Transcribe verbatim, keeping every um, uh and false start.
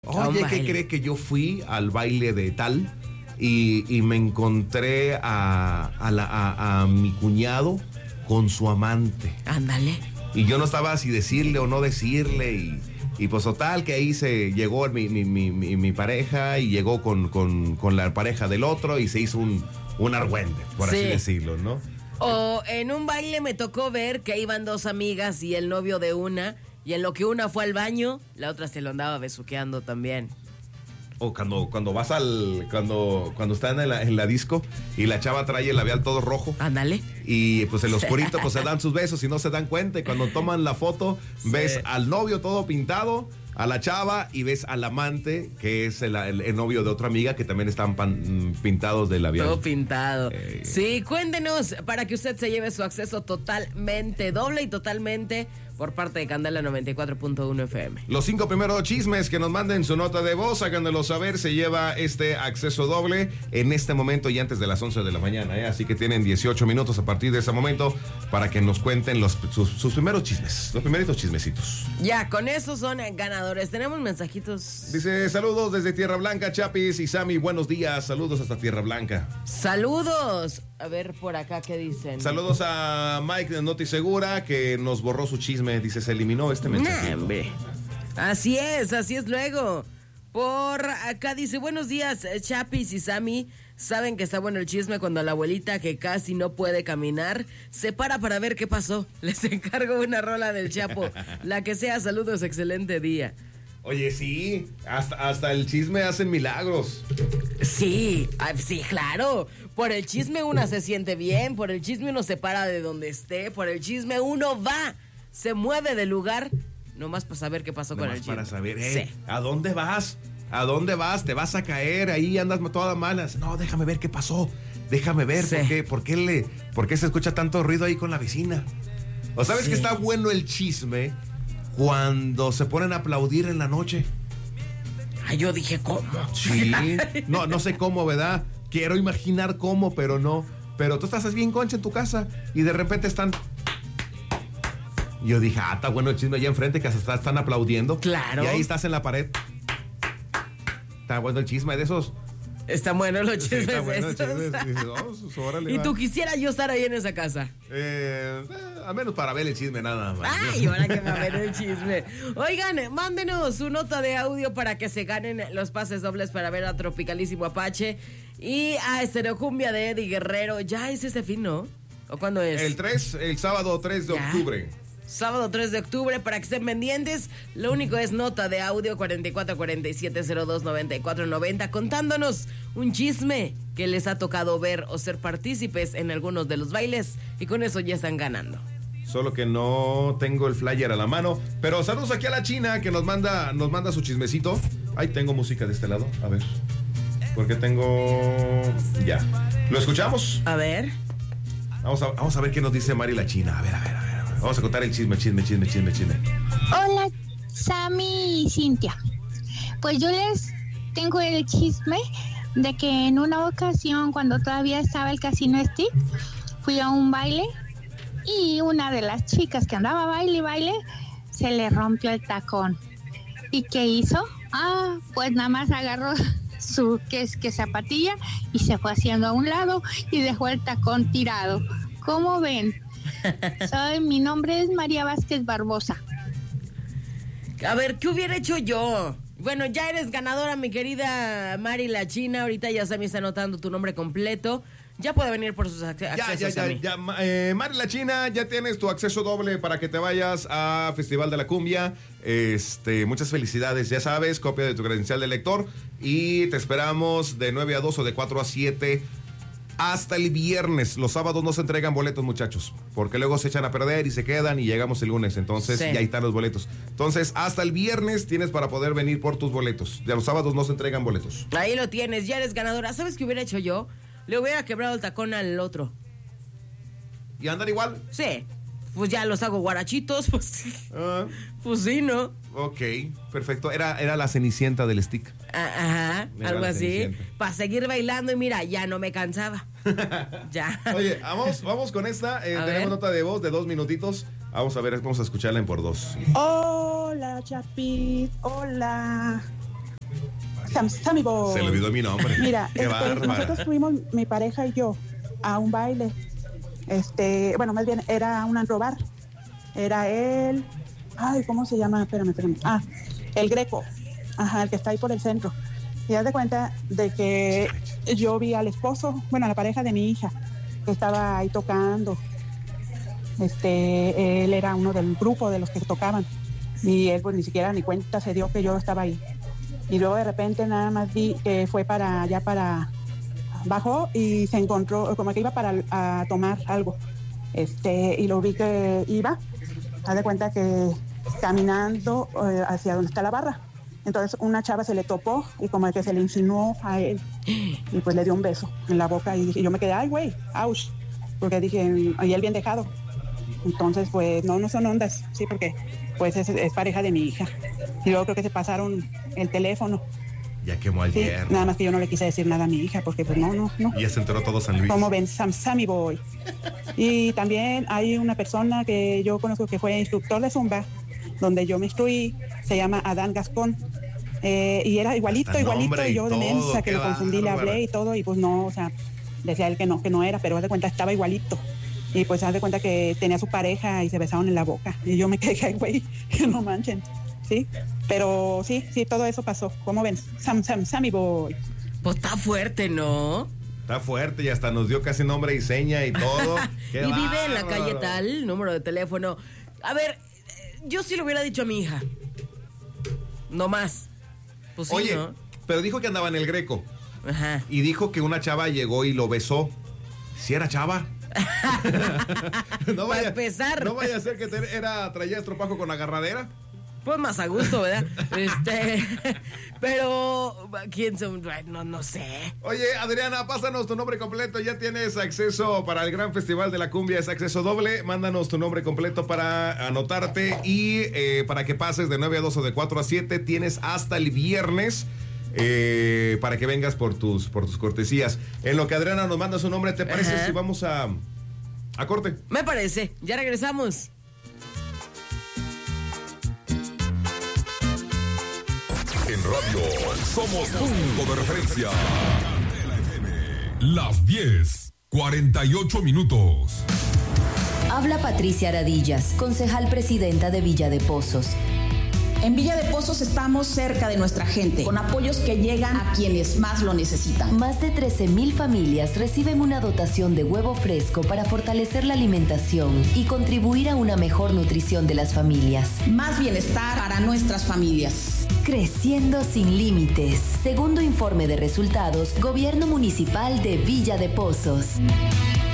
Oye, ¿qué cree que yo fui al baile de tal y, y me encontré a, a, la, a, a mi cuñado con su amante? Ándale. Y yo no estaba si decirle o no decirle y, y pues total que ahí se llegó mi, mi, mi, mi, mi pareja y llegó con, con, con la pareja del otro y se hizo un, un argüente, por Sí. así decirlo, ¿no? O en un baile me tocó ver que iban dos amigas y el novio de una, y en lo que una fue al baño, la otra se lo andaba besuqueando también. O cuando, cuando vas al. Cuando, cuando están en la, en la disco y la chava trae el labial todo rojo. Ándale. Y pues el oscurito pues se dan sus besos y no se dan cuenta. Y cuando toman la foto, Sí. ves al novio todo pintado, a la chava y ves al amante, que es el, el- el novio de otra amiga, que también están pan- pintados de labial. Todo pintado. Eh. Sí, cuéntenos para que usted se lleve su acceso totalmente doble y totalmente por parte de Candela noventa y cuatro punto uno F M. Los cinco primeros chismes que nos manden su nota de voz, háganmelo saber, se lleva este acceso doble en este momento y antes de las once de la mañana, ¿eh? Así que tienen dieciocho minutos a partir de ese momento para que nos cuenten los, sus, sus primeros chismes, los primeritos chismecitos. Ya, con eso son ganadores. Tenemos mensajitos. Dice, saludos desde Tierra Blanca, Chapis y Sammy, buenos días, saludos hasta Tierra Blanca. Saludos. A ver por acá qué dicen. Saludos a Mike de Noti Segura, que nos borró su chisme, dice, se eliminó este mensaje. Nah, hombre. Así es, así es luego. Por acá dice, buenos días, eh, Chapis y Sammy. Saben que está bueno el chisme cuando la abuelita, que casi no puede caminar, se para para ver qué pasó. Les encargo una rola del Chapo. La que sea, saludos, excelente día. Oye, sí, hasta, hasta el chisme hacen milagros. Sí, ah, sí, claro. Por el chisme uno se siente bien, por el chisme uno se para de donde esté, por el chisme uno va, se mueve del lugar, nomás para saber qué pasó con Nomás el chisme. para saber, eh, Sí. ¿a dónde vas? ¿A dónde vas? ¿Te vas a caer? Ahí andas toda malas. No, déjame ver qué pasó. Déjame ver Sí. por qué, por qué le, por qué se escucha tanto ruido ahí con la vecina. ¿O sabes Sí. que está bueno el chisme cuando se ponen a aplaudir en la noche? Ay, yo dije, ¿cómo? Sí. No, no sé cómo, ¿verdad? Quiero imaginar cómo, pero no. Pero tú estás bien concha en tu casa y de repente están. Yo dije, ah, está bueno el chisme allá enfrente que hasta están aplaudiendo. Claro. Y ahí estás en la pared. Está bueno el chisme de esos. Están buenos los Sí, chismes está bueno el estos. chisme. Dices, oh, pues, órale, Y va. tú quisieras yo estar ahí en esa casa. Eh, eh, a menos para ver el chisme nada más. Ay, ahora que me va a ver el chisme. Oigan, mándenos su nota de audio para que se ganen los pases dobles para ver a Tropicalísimo Apache y a Estereocumbia de Eddie Guerrero. Ya es este fin, ¿no? ¿O cuándo es? El tres, el sábado tres de Ya. octubre. Sábado tres de octubre, para que estén pendientes. Lo único es nota de audio cuarenta y cuatro cuarenta y siete cero dos noventa y cuatro noventa, contándonos un chisme que les ha tocado ver o ser partícipes en algunos de los bailes, y con eso ya están ganando. Solo que no tengo el flyer a la mano. Pero saludos aquí a la China que nos manda, nos manda su chismecito. Ahí tengo música de este lado. A ver. Porque tengo. Ya. ¿Lo escuchamos? A ver. Vamos a, vamos a ver qué nos dice Mari la China. A ver, a ver, a ver. a ver. Vamos a contar el chisme, chisme, chisme, chisme, chisme. Hola, Sammy y Cintia. Pues yo les tengo el chisme de que en una ocasión, cuando todavía estaba el Casino Stick, fui a un baile y una de las chicas que andaba baile y baile se le rompió el tacón. ¿Y qué hizo? Ah, pues nada más agarró su que es que zapatilla y se fue haciendo a un lado y dejó el tacón tirado. ¿Cómo ven? Soy, mi nombre es María Vázquez Barbosa. A ver, ¿qué hubiera hecho yo? Bueno, ya eres ganadora, mi querida Mari la China. Ahorita ya Sammy está anotando tu nombre completo. Ya puede venir por sus ac- Ya, accesos, ya, ya, Sammy. ya. Ma- eh, Mari la China, ya tienes tu acceso doble para que te vayas a Festival de la Cumbia. Este, muchas felicidades, ya sabes, copia de tu credencial de lector. Y te esperamos de nueve a dos o de cuatro a siete hasta el viernes. Los sábados no se entregan boletos, muchachos, porque luego se echan a perder y se quedan y llegamos el lunes. Entonces, Sí. ya ahí están los boletos. Entonces, hasta el viernes tienes para poder venir por tus boletos. Ya los sábados no se entregan boletos. Ahí lo tienes, ya eres ganadora. ¿Sabes qué hubiera hecho yo? Le hubiera quebrado el tacón al otro. ¿Y andan igual? Sí, pues ya los hago guarachitos, pues, Ah, pues sí, ¿no? ok, perfecto. Era, era la cenicienta del stick. Ah, Ajá, Mira algo la así. Cenicienta. Para seguir bailando y mira, ya no me cansaba. Ya. Oye, vamos, vamos con esta. Eh, A tenemos ver. nota de voz de dos minutitos. Vamos a ver, vamos a escucharla en por dos. Hola, Chapit. Hola. Sam, Sammy Boy. Se le olvidó mi nombre. Mira, Qué este, nosotros fuimos, mi pareja y yo, a un baile. Este, bueno, más bien era un robar. Era él, ay, ¿cómo se llama? Espérame, espérame. Ah, el Greco. Ajá, el que está ahí por el centro. Y haz de cuenta de que yo vi al esposo, bueno, a la pareja de mi hija, que estaba ahí tocando. Este, él era uno del grupo de los que tocaban. Y él pues ni siquiera ni cuenta se dio que yo estaba ahí. Y luego de repente nada más vi que fue para allá para... Bajó y se encontró, como que iba para a tomar algo. Este, y lo vi que iba, haz de cuenta que caminando eh, hacia donde está la barra. Entonces una chava se le topó y como que se le insinuó a él y pues le dio un beso en la boca y, dije, y yo me quedé, ay güey, ouch, porque dije, y él bien dejado. Entonces pues no, no son ondas, sí, porque pues es, es pareja de mi hija. Y luego creo que se pasaron el teléfono. Ya quemó al Sí, yerno. nada más que yo no le quise decir nada a mi hija porque pues no, no, no. Y ya se enteró todo San Luis. Como ven, Sam, Sammy Boy. Y también hay una persona que yo conozco que fue instructor de Zumba, donde yo me instruí, se llama Adán Gascón. Eh, y era igualito, Hasta igualito, nombre y y yo de todo, mensa que qué lo confundí, le bárbara. hablé y todo, y pues no, o sea, decía él que no, que no era, pero haz de cuenta estaba igualito. Y pues haz de cuenta que tenía su pareja y se besaron en la boca. Y yo me quedé, ay, güey, que no manchen. Sí, pero sí, sí, todo eso pasó. ¿Cómo ven? Sam, Sam, Sammy Boy. Pues está fuerte, ¿no? Está fuerte y hasta nos dio casi nombre y seña y todo. Qué Y vive en la bárbaro. calle tal, número de teléfono. A ver, eh, yo sí lo hubiera dicho a mi hija. No más. Pues sí, Oye, ¿no? pero dijo que andaba en el Greco. Ajá. Y dijo que una chava llegó y lo besó. ¿Si era chava? no Para empezar. No vaya a ser que te- era, traía estropajo con agarradera. Pues más a gusto, ¿verdad? este. Pero. ¿Quién son? No, no sé. Oye, Adriana, pásanos tu nombre completo. Ya tienes acceso para el Gran Festival de la Cumbia, es acceso doble. Mándanos tu nombre completo para anotarte y eh, para que pases de nueve a dos o de cuatro a siete. Tienes hasta el viernes eh, para que vengas por tus, por tus cortesías. En lo que Adriana nos manda su nombre, ¿te parece Ajá. si vamos a, a corte? Me parece. Ya regresamos. En radio somos punto de referencia. Las diez, cuarenta y ocho minutos. Habla Patricia Aradillas, concejal presidenta de Villa de Pozos. En Villa de Pozos estamos cerca de nuestra gente, con apoyos que llegan a quienes más lo necesitan. Más de trece mil familias reciben una dotación de huevo fresco para fortalecer la alimentación y contribuir a una mejor nutrición de las familias. Más bienestar para nuestras familias. Creciendo sin límites. Segundo informe de resultados, Gobierno Municipal de Villa de Pozos.